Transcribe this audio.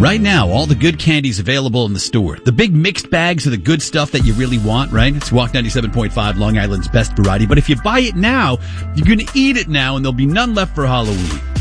Right now, all the good candy's available in the store. The big mixed bags of the good stuff that you really want, right? It's Walk 97.5, Long Island's best variety. But if you buy it now, you're going to eat it now, and there'll be none left for Halloween.